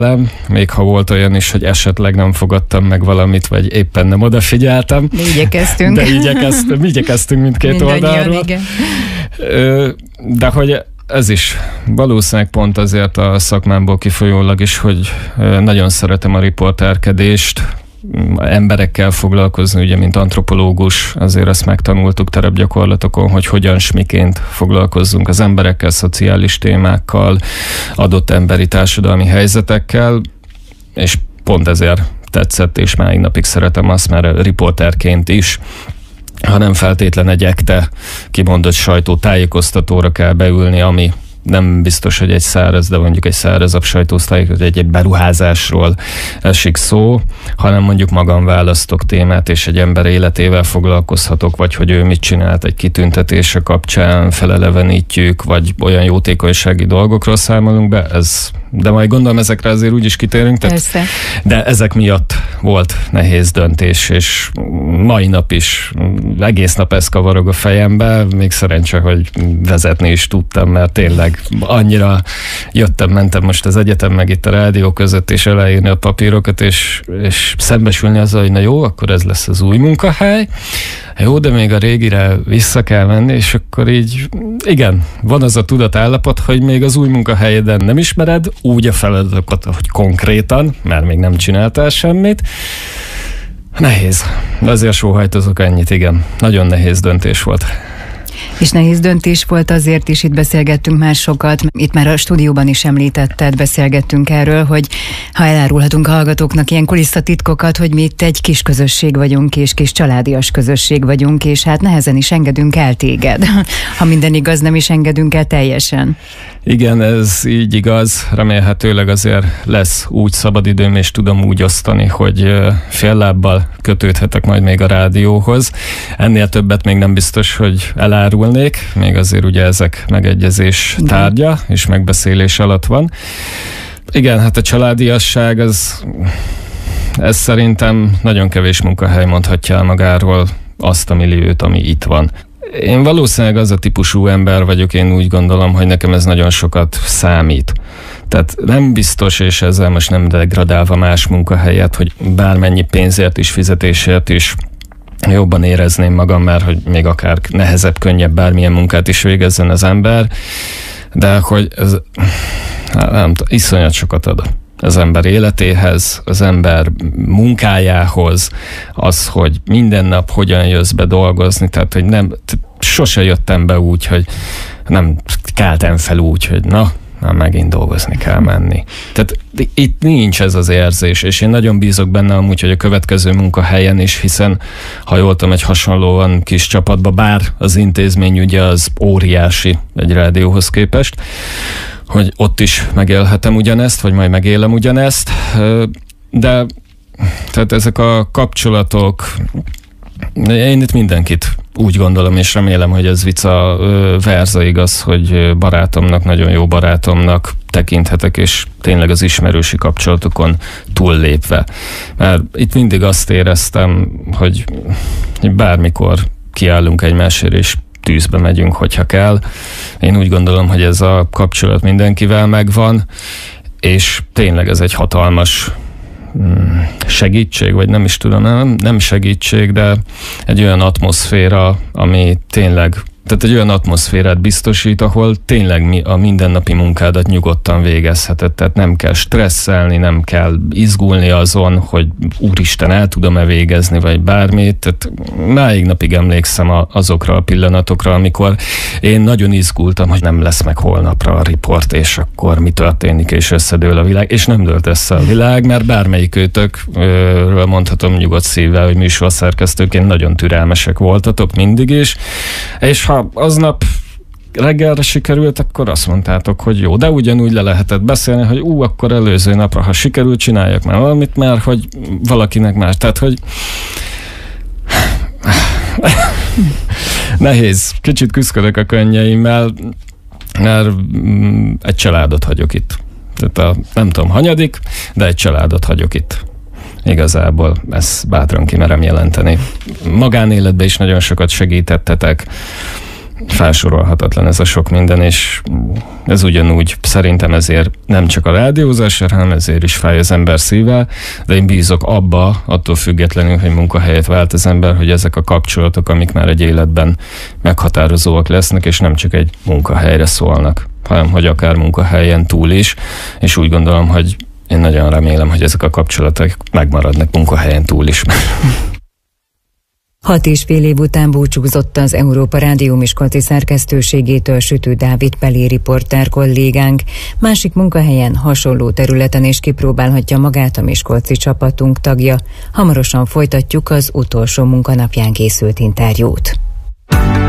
még ha volt olyan is, hogy esetleg nem fogadtam meg valamit, vagy éppen nem odafigyeltem. De igyekeztünk. De igyekeztünk mindkét oldalról. De hogy ez is valószínűleg pont azért a szakmámból kifolyólag is, hogy nagyon szeretem a riporterkedést, emberekkel foglalkozni, ugye, mint antropológus, azért ezt megtanultuk terepgyakorlatokon, hogy hogyan s miként foglalkozzunk az emberekkel, szociális témákkal, adott emberi társadalmi helyzetekkel, és pont ezért tetszett, és máig napig szeretem azt, mert riporterként is, ha nem feltétlen egy ekte kimondott sajtótájékoztatóra kell beülni, ami nem biztos, hogy egy száraz, de mondjuk egy szárazabb sajtótájékoztató, egy beruházásról esik szó, hanem mondjuk magam választok témát, és egy ember életével foglalkozhatok, vagy hogy ő mit csinált egy kitüntetése kapcsán, felelevenítjük, vagy olyan jótékonysági dolgokról számolunk be, de majd gondolom ezekre azért úgyis kitérünk. Persze. De ezek miatt volt nehéz döntés, és mai nap is egész nap ez kavarog a fejembe, még szerencse, hogy vezetni is tudtam, mert tényleg annyira mentem most az egyetem meg itt a rádió között, és elírni a papírokat, és szembesülni azzal, hogy na jó, akkor ez lesz az új munkahely. Jó, de még a régire vissza kell menni, és akkor így, igen, van az a tudatállapot, hogy még az új munkahelyeden nem ismered úgy a feladatokat, hogy konkrétan, mert még nem csináltál semmit. Nehéz. Azért sóhajtozok ennyit, igen. Nagyon nehéz döntés volt. És nehéz döntés volt azért is, itt beszélgettünk már sokat, itt már a stúdióban is említetted, beszélgettünk erről, hogy ha elárulhatunk a hallgatóknak ilyen kulisszatitkokat, hogy mi itt egy kis közösség vagyunk, és kis családias közösség vagyunk, és hát nehezen is engedünk el téged. Ha minden igaz, nem is engedünk el teljesen. Igen, ez így igaz. Remélhetőleg azért lesz úgy szabadidőm, és tudom úgy osztani, hogy fél lábbal kötődhetek majd még a rádióhoz. Ennél többet még nem biztos, hogy elárulnék. Még azért ugye ezek megegyezés tárgya, és megbeszélés alatt van. Igen, hát a családiasság, ez szerintem nagyon kevés munkahely mondhatja el magáról azt a milliót, ami itt van. Én valószínűleg az a típusú ember vagyok, én úgy gondolom, hogy nekem ez nagyon sokat számít. Tehát nem biztos, és ezzel most nem degradálva más munkahelyet, hogy bármennyi pénzért is, fizetésért is jobban érezném magam, mert hogy még akár nehezebb, könnyebb bármilyen munkát is végezzen az ember, de hogy ez nem tudom, iszonyat sokat ad az ember életéhez, az ember munkájához, az, hogy minden nap hogyan jössz be dolgozni, tehát hogy sose jöttem be úgy, hogy nem keltem fel úgy, hogy már megint dolgozni kell menni. Tehát itt nincs ez az érzés, és én nagyon bízok benne amúgy, hogy a következő munkahelyen is, hiszen ha jól tudom, egy hasonlóan kis csapatba, bár az intézmény ugye az óriási egy rádióhoz képest, hogy ott is megélhetem ugyanezt, vagy majd megélem ugyanezt, de tehát ezek a kapcsolatok, én itt mindenkit úgy gondolom, és remélem, hogy ez vice versa igaz, hogy barátomnak, nagyon jó barátomnak tekinthetek, és tényleg az ismerősi kapcsolatokon túllépve. Mert itt mindig azt éreztem, hogy bármikor kiállunk egymásért, és tűzbe megyünk, hogyha kell. Én úgy gondolom, hogy ez a kapcsolat mindenkivel megvan, és tényleg ez egy hatalmas segítség, vagy nem is tudom, nem segítség, de egy olyan atmoszféra, ami tényleg, tehát egy olyan atmoszférát biztosít, ahol tényleg a mindennapi munkádat nyugodtan végezheted, tehát nem kell stresszelni, nem kell izgulni azon, hogy úristen, el tudom-e végezni, vagy bármit. Tehát máig napig emlékszem azokra a pillanatokra, amikor én nagyon izgultam, hogy nem lesz meg holnapra a riport, és akkor mi történik, és összedől a világ, és nem dőlt össze a világ, mert bármelyik őtökről mondhatom nyugodt szívvel, hogy műsorszerkesztőként nagyon türelmesek voltatok mindig is, és ha aznap reggelre sikerült, akkor azt mondtátok, hogy jó, de ugyanúgy le lehetett beszélni, hogy akkor előző napra, ha sikerült, csináljak már valamit, mert hogy valakinek más. Tehát, hogy nehéz. Kicsit küzdök a könnyeimmel, mert egy családot hagyok itt. Tehát nem tudom, hanyadik, de egy családot hagyok itt. Igazából ezt bátran kimerem jelenteni. Magánéletben is nagyon sokat segítettetek. felsorolhatatlan ez a sok minden, és ez ugyanúgy szerintem ezért nem csak a rádiózásra, hanem ezért is fáj az ember szíve, de én bízok abba, attól függetlenül, hogy munkahelyet vált az ember, hogy ezek a kapcsolatok, amik már egy életben meghatározóak lesznek, és nem csak egy munkahelyre szólnak, hanem hogy akár munkahelyen túl is, és úgy gondolom, hogy én nagyon remélem, hogy ezek a kapcsolatok megmaradnak munkahelyen túl is. 6,5 év után búcsúzott az Európa Rádió miskolci szerkesztőségétől Sütő Dávid Pelé riporter kollégánk. Másik munkahelyen, hasonló területen is kipróbálhatja magát a miskolci csapatunk tagja. Hamarosan folytatjuk az utolsó munkanapján készült interjút.